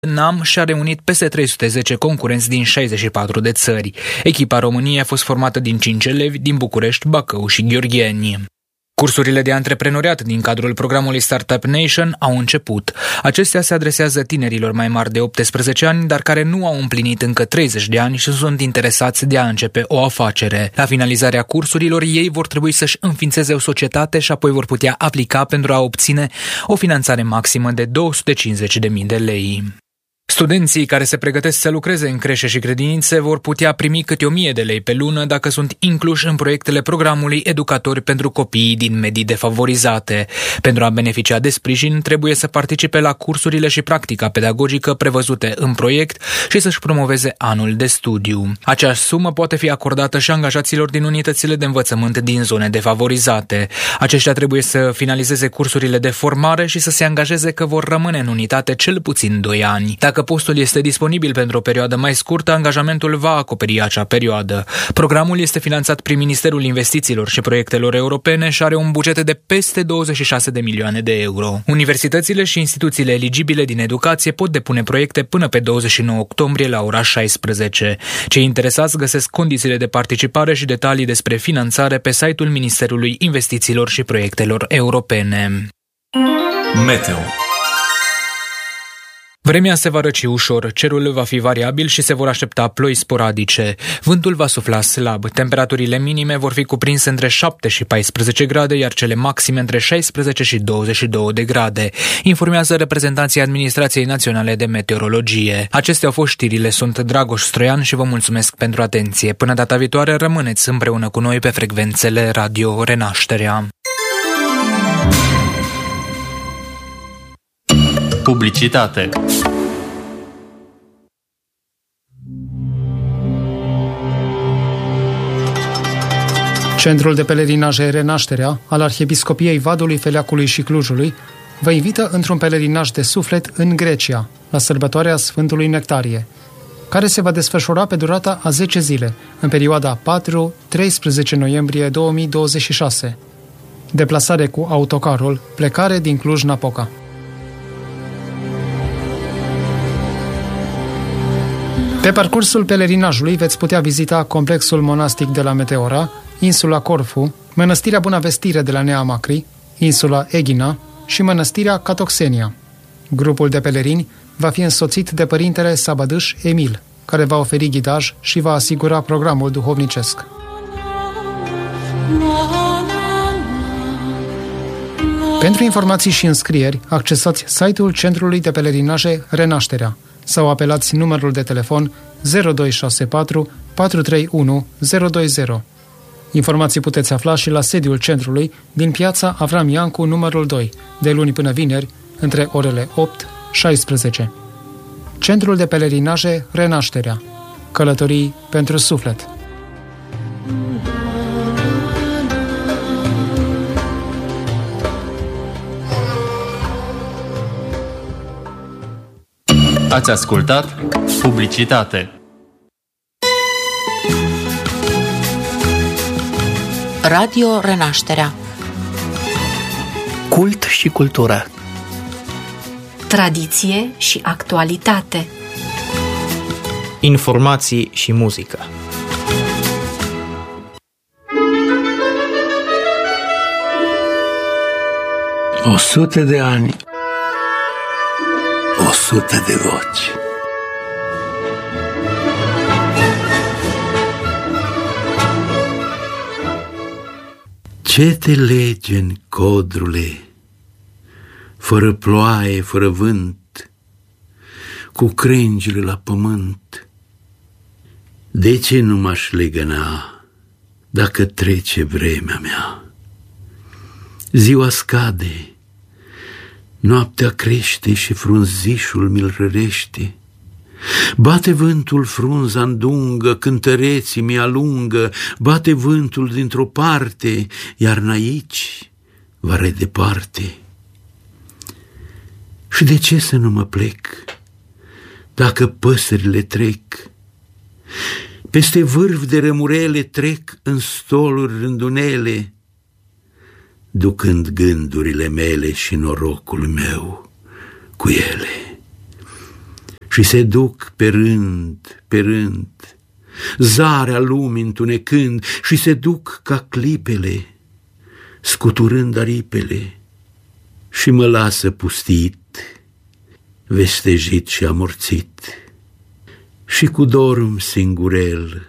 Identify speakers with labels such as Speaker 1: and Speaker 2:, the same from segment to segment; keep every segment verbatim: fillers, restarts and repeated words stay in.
Speaker 1: NAM și-a reunit peste trei sute zece concurenți din șaizeci și patru de țări. Echipa României a fost formată din cinci elevi din București, Bacău și Gheorgheni. Cursurile de antreprenoriat din cadrul programului Startup Nation au început. Acestea se adresează tinerilor mai mari de optsprezece ani, dar care nu au împlinit încă treizeci de ani și sunt interesați de a începe o afacere. La finalizarea cursurilor, ei vor trebui să-și înființeze o societate și apoi vor putea aplica pentru a obține o finanțare maximă de două sute cincizeci de mii de lei. Studenții care se pregătesc să lucreze în creșe și grădinițe vor putea primi câte o mie de lei pe lună dacă sunt incluși în proiectele programului Educatori pentru copiii din medii defavorizate. Pentru a beneficia de sprijin, trebuie să participe la cursurile și practica pedagogică prevăzute în proiect și să-și promoveze anul de studiu. Aceeași sumă poate fi acordată și angajaților din unitățile de învățământ din zone defavorizate. Aceștia trebuie să finalizeze cursurile de formare și să se angajeze că vor rămâne în unitate cel puțin doi ani. Dacă postul este disponibil pentru o perioadă mai scurtă, angajamentul va acoperi acea perioadă. Programul este finanțat prin Ministerul Investițiilor și Proiectelor Europene și are un buget de peste douăzeci și șase de milioane de euro. Universitățile și instituțiile eligibile din educație pot depune proiecte până pe douăzeci și nouă octombrie la ora șaisprezece. Cei interesați găsesc condițiile de participare și detalii despre finanțare pe site-ul Ministerului Investițiilor și Proiectelor Europene.
Speaker 2: Meteo.
Speaker 1: Vremea se va răci ușor, cerul va fi variabil și se vor aștepta ploi sporadice. Vântul va sufla slab, temperaturile minime vor fi cuprinse între șapte și paisprezece grade, iar cele maxime între șaisprezece și douăzeci și două de grade, informează reprezentanții Administrației Naționale de Meteorologie. Acestea au fost știrile, sunt Dragoș Stroian și vă mulțumesc pentru atenție. Până data viitoare, rămâneți împreună cu noi pe frecvențele Radio Renașterea.
Speaker 2: Publicitate.
Speaker 3: Centrul de pelerinaje Renașterea al Arhiepiscopiei Vadului, Feleacului și Clujului vă invită într-un pelerinaj de suflet în Grecia, la sărbătoarea Sfântului Nectarie, care se va desfășura pe durata a zece zile, în perioada patru treisprezece noiembrie două mii douăzeci și șase. Deplasare cu autocarul, plecare din Cluj-Napoca. Pe parcursul pelerinajului veți putea vizita complexul monastic de la Meteora, insula Corfu, mănăstirea Bunavestire de la Neamacri, insula Eghina și mănăstirea Catoxenia. Grupul de pelerini va fi însoțit de părintele Sabadâș Emil, care va oferi ghidaj și va asigura programul duhovnicesc. Pentru informații și înscrieri, accesați site-ul Centrului de Pelerinaje Renașterea sau apelați numărul de telefon zero doi șase patru patru trei unu zero doi zero. Informații puteți afla și la sediul centrului din piața Avram Iancu numărul doi, de luni până vineri, între orele opt șaisprezece. Centrul de Pelerinaje Renașterea. Călătorii pentru suflet.
Speaker 2: Ați ascultat Publicitate.
Speaker 4: Radio Renașterea.
Speaker 5: Cult și cultură.
Speaker 6: Tradiție și actualitate.
Speaker 5: Informații și muzică.
Speaker 7: O sută de ani, o sută de voci. Ce te lege-n, codrule, fără ploaie, fără vânt, cu crengile la pământ? De ce nu m-aș legăna dacă trece vremea mea? Ziua scade, noaptea crește și frunzișul mi-l rărește. Bate vântul frunza îndungă, cântăreții mi-alungă, bate vântul dintr-o parte, iar n-aici, vare departe. Și de ce să nu mă plec, dacă păsările trec? Peste vârf de rămurele trec în stoluri rândunele, ducând gândurile mele și norocul meu cu ele. și se duc pe rând, pe rând, zarea lumii întunecând și se duc ca clipele, scuturând aripele și mă lasă pustit, vestejit și amorțit și cu dorul singurel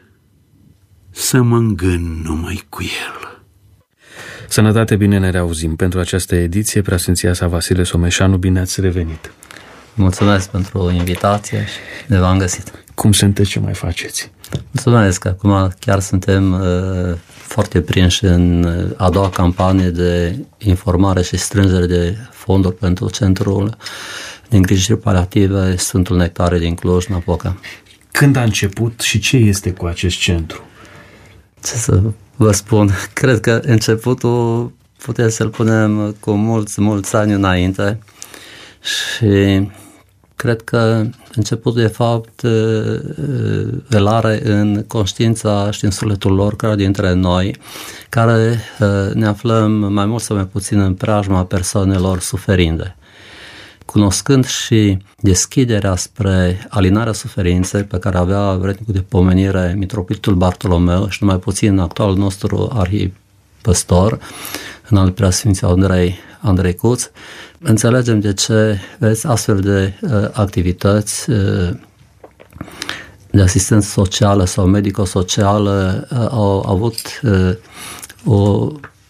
Speaker 7: să mă îngân numai cu el.
Speaker 8: Sănătate, bine ne reauzim. Pentru această ediție, Preasfinția sa Vasile Someșanu, bine ați revenit.
Speaker 9: Mulțumesc pentru invitație și ne v-am găsit.
Speaker 8: Cum sunteți, ce mai faceți?
Speaker 9: Mulțumesc, acum chiar suntem uh, foarte prinși în a doua campanie de informare și strângere de fonduri pentru Centrul de Îngrijiri Paliative Sfântul Nectarie din Cluj-Napoca.
Speaker 8: Când a început și ce este cu acest centru?
Speaker 9: Ce să vă spun, cred că începutul putem să-l punem cu mulți, mulți ani înainte și cred că începutul de fapt îl are în conștiința și în sufletul lor care dintre noi, care ne aflăm mai mult sau mai puțin în preajma persoanelor suferinde. Cunoscând și deschiderea spre alinarea suferinței pe care avea vrednicul de pomenire Mitropolitul Bartolomeu și numai puțin actualul nostru arhipăstor, în al Preasfinții Andrei, Andrei Cuț, înțelegem de ce vezi astfel de uh, activități uh, de asistență socială sau medico-socială uh, au avut uh, o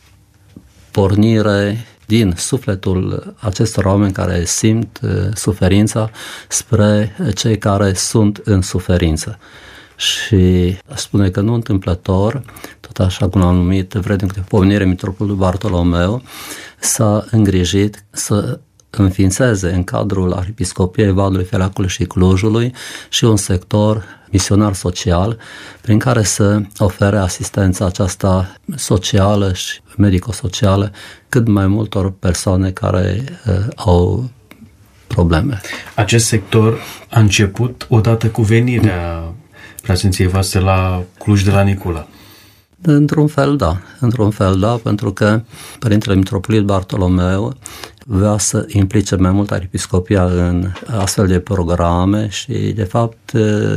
Speaker 9: pornire din sufletul acestor oameni care simt uh, suferința spre cei care sunt în suferință. Și aș spune că nu întâmplător, tot așa cum l-am numit vrednic de pomenire Mitropolitul Bartolomeu, s-a îngrijit să înființeze în cadrul Arhiepiscopiei Vadului, Fialacului și Clujului și un sector misionar social prin care să ofere asistența aceasta socială și medico-socială cât mai multor persoane care uh, au probleme.
Speaker 8: Acest sector a început odată cu venirea Preasfinției voastre la Cluj de la Nicula.
Speaker 9: Într-un fel, da. Într-un fel, da, pentru că Părintele Mitropolit Bartolomeu vrea să implice mai mult Arhiepiscopia în astfel de programe și, de fapt,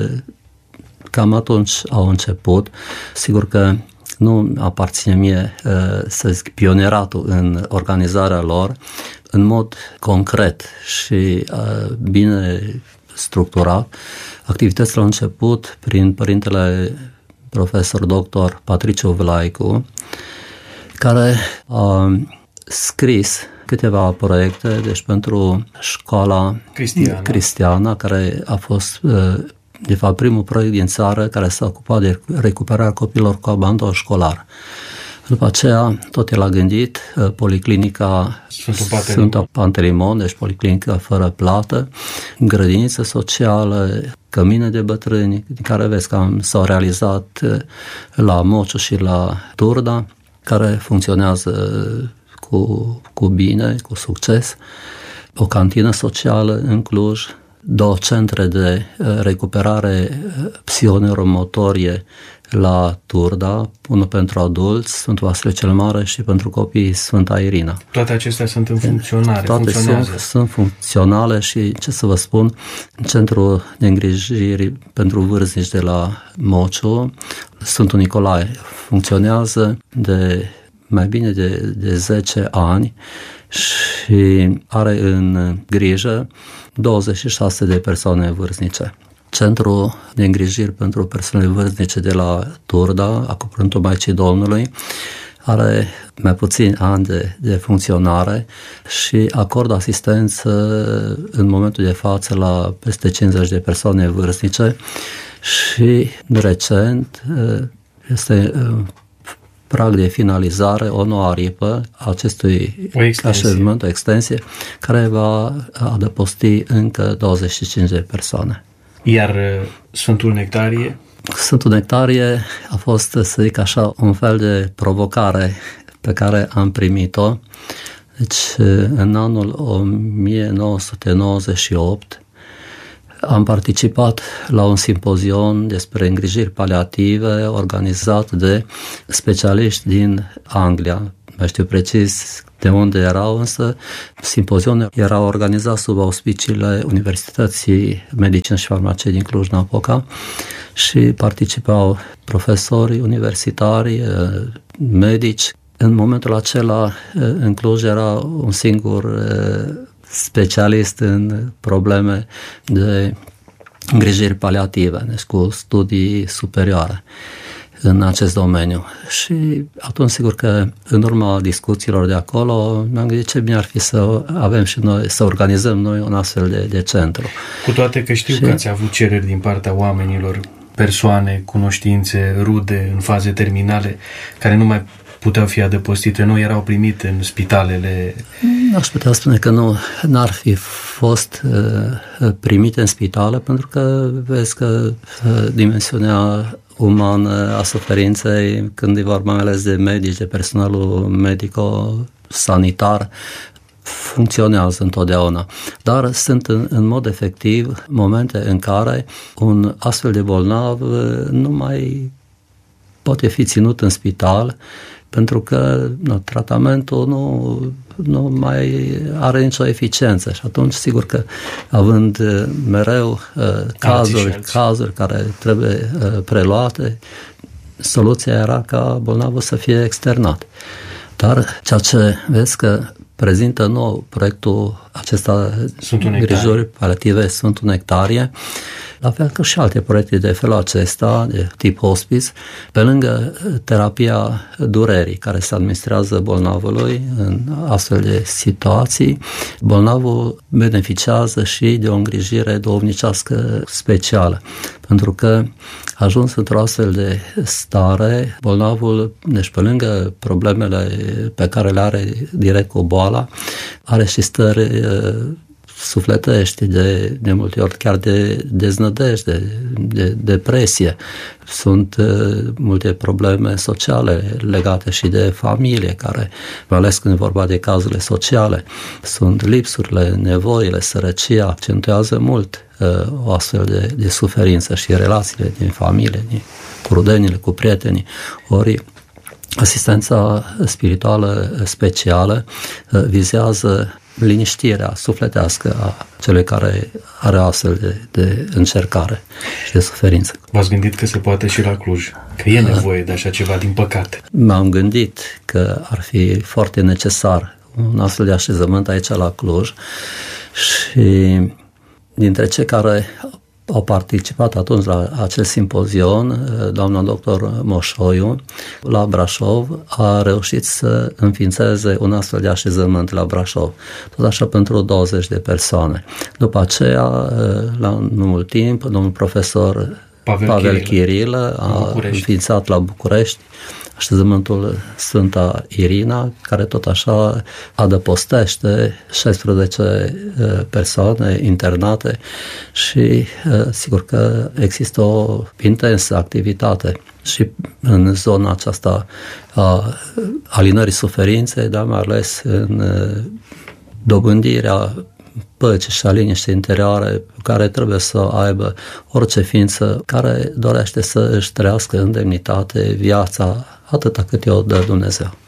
Speaker 9: cam atunci au început. Sigur că nu aparține mie, să zic, pionieratul în organizarea lor, în mod concret și bine structurat. Activitățile au început prin Părintele profesor doctor Patriciu Vlaicu, care a scris câteva proiecte, deci pentru școala
Speaker 8: Cristiana,
Speaker 9: Cristiana care a fost, de fapt, primul proiect din țară care s-a ocupat de recuperarea copiilor cu abandon școlar. După aceea, tot el a gândit policlinica Sfântul Pantelimon, deci policlinica fără plată, grădiniță socială, cămine de bătrâni, din care vezi că s-au realizat la Mociu și la Turda, care funcționează cu, cu bine, cu succes, o cantină socială în Cluj, două centre de recuperare psioneuromotorie la Turda, unul pentru adulți, Sfântul Vasile cel Mare, și pentru copii Sfânta Irina.
Speaker 8: Toate acestea sunt în funcționare,
Speaker 9: Toate
Speaker 8: funcționează.
Speaker 9: Sunt, sunt funcționale și, ce să vă spun, Centrul de Îngrijiri pentru Vârstnici de la Mociu, Sfântul Nicolae, funcționează de mai bine de, de zece ani și are în grijă douăzeci și șase de persoane vârstnice. Centrul de îngrijiri pentru persoane vârstnice de la Turda, acoperind Maicii Domnului, are mai puțini ani de, de funcționare și acordă asistență în momentul de față la peste cincizeci de persoane vârstnice și recent este prag de finalizare, o nouă aripă a acestui așezământ, o extensie, care va adăposti încă douăzeci și cinci de persoane.
Speaker 8: Iar Sfântul Nectarie?
Speaker 9: Sfântul Nectarie a fost, să zic așa, un fel de provocare pe care am primit-o. Deci, în anul o mie nouă sute nouăzeci și opt, am participat la un simpozion despre îngrijiri paliative organizat de specialiști din Anglia, mai știu precis de unde erau, însă simpozionul era organizat sub auspiciile Universității Medicină și Farmacie din Cluj-Napoca și participau profesori universitari, medici. În momentul acela, în Cluj era un singur specialist în probleme de îngrijiri paliative, deci cu studii superioare în acest domeniu. Și atunci, sigur că în urma discuțiilor de acolo, mi-am gândit ce bine ar fi să avem și noi, să organizăm noi un astfel de, de centru.
Speaker 8: Cu toate că știu și... că ați avut cereri din partea oamenilor, persoane, cunoștințe, rude, în faze terminale, care nu mai puteau fi adăpostite, nu erau primite în spitalele...
Speaker 9: Aș putea spune că nu, n-ar fi fost uh, primite în spitale, pentru că vezi că uh, dimensiunea umană a suferinței, când e vorba mai ales de medici, de personalul medico-sanitar, funcționează întotdeauna. Dar sunt în, în mod efectiv momente în care un astfel de bolnav nu mai poate fi ținut în spital, pentru că nu, tratamentul nu, nu mai are nicio eficiență și atunci sigur că având mereu uh, cazuri, cazuri care trebuie uh, preluate, soluția era ca bolnavul să fie externat. Dar ceea ce vezi că prezintă nou proiectul acesta îngrijiri paliative Sfântul Nectarie, la fel că și alte proiecte de felul acesta, de tip hospice, pe lângă terapia durerii care se administrează bolnavului în astfel de situații, bolnavul beneficiază și de o îngrijire duhovnicească specială, pentru că ajuns într-o astfel de stare, bolnavul, deci pe lângă problemele pe care le are direct cu boala, are și stări sufletești, de, de multe ori chiar de deznădejde, de, de depresie. Sunt uh, multe probleme sociale legate și de familie, care, mai ales când e vorba de cazurile sociale, sunt lipsurile, nevoile, sărăcia, accentuează mult uh, o astfel de, de suferință și relațiile din familie, din, cu rudenile, cu prietenii. Ori asistența spirituală specială uh, vizează liniștirea sufletească a celui care are astfel de, de încercare și de suferință.
Speaker 8: V-ați gândit că se poate și la Cluj? Că e nevoie de așa ceva, din păcate.
Speaker 9: M-am gândit că ar fi foarte necesar un astfel de așezământ aici la Cluj și dintre cei care au participat atunci la acel simpozion, doamna doctor Moșoiu, la Brașov, a reușit să înființeze un astfel de așezământ la Brașov, tot așa pentru douăzeci de persoane. După aceea, la nu mult timp, domnul profesor Pavel, Pavel Chirilă a înființat la București așezământul Sfânta Irina, care tot așa adăpostește șaisprezece persoane internate și sigur că există o intensă activitate și în zona aceasta a alinării suferinței, dar mai ales în dobândirea păcii și a liniștii interioare pe care trebuie să aibă orice ființă care dorește să își trăiască în demnitate viața atâta cât i-o dă Dumnezeu.